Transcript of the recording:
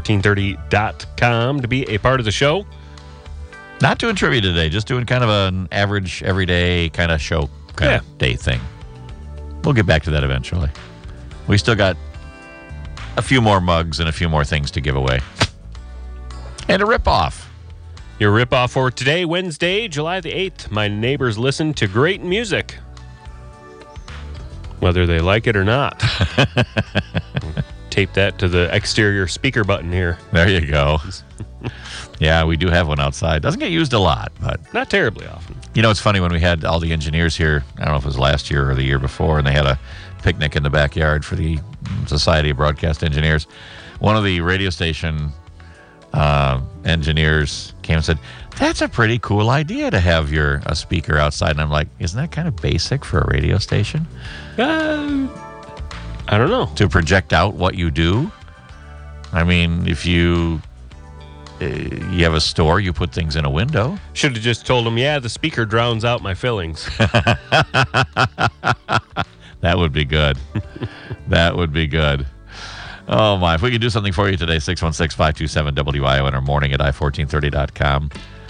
i1430.com to be a part of the show. Not doing trivia today, just doing kind of an average, everyday kind of show kind of day thing. We'll get back to that eventually. We still got a few more mugs and a few more things to give away. And a rip-off. Your rip-off for today, Wednesday, July the 8th. My neighbors listen to great music, whether they like it or not. Tape that to the exterior speaker button here. There you go. Yeah, we do have one outside. Doesn't get used a lot, but not terribly often. You know, it's funny when we had all the engineers here, I don't know if it was last year or the year before, and they had a picnic in the backyard for the Society of Broadcast Engineers. One of the radio station engineers came and said, "That's a pretty cool idea to have a speaker outside." And I'm like, isn't that kind of basic for a radio station? I don't know. To project out what you do? I mean, if you have a store, you put things in a window. Should have just told them, the speaker drowns out my fillings. That would be good. That would be good. Oh, my. If we could do something for you today, 616-527-WION or morning at i1430.com.